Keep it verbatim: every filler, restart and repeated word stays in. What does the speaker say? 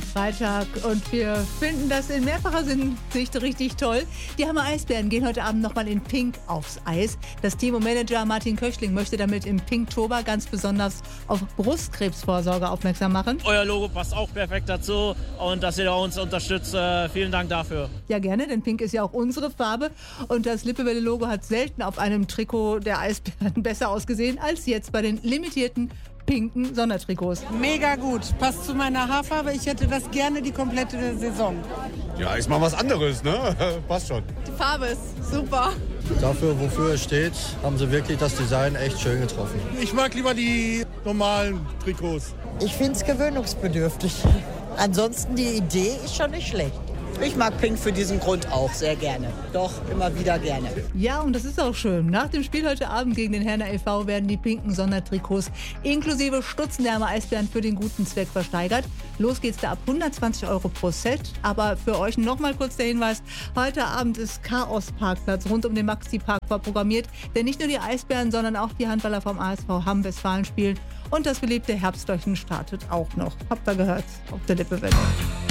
am Freitag und wir finden das in mehrfacher Hinsicht richtig toll. Die Hammer Eisbären gehen heute Abend nochmal in Pink aufs Eis. Das Team und Manager Martin Köchling möchte damit im Pinktober ganz besonders auf Brustkrebsvorsorge aufmerksam machen. Euer Logo passt auch perfekt dazu und dass ihr uns unterstützt, äh, vielen Dank dafür. Ja, gerne, denn Pink ist ja auch unsere Farbe und das Lippewelle-Logo hat selten auf einem Trikot der Eisbären besser ausgesehen als jetzt bei den limitierten pinken Sondertrikots. Mega gut, passt zu meiner Haarfarbe. Ich hätte das gerne die komplette Saison. Ja, ist mal was anderes, ne? Passt schon. Die Farbe ist super. Dafür, wofür es steht, haben sie wirklich das Design echt schön getroffen. Ich mag lieber die normalen Trikots. Ich finde es gewöhnungsbedürftig. Ansonsten die Idee ist schon nicht schlecht. Ich mag Pink für diesen Grund auch sehr gerne. Doch, immer wieder gerne. Ja, und das ist auch schön. Nach dem Spiel heute Abend gegen den Herner e V werden die pinken Sondertrikots inklusive Stutzen der Hammer Eisbären für den guten Zweck versteigert. Los geht's da ab hundertzwanzig Euro pro Set. Aber für euch noch mal kurz der Hinweis, heute Abend ist Chaos-Parkplatz rund um den Maxi-Park vorprogrammiert. Denn nicht nur die Eisbären, sondern auch die Handballer vom A S V Hamm Westfalen spielen. Und das beliebte Herbstleuchten startet auch noch. Habt ihr gehört auf der Lippewelle.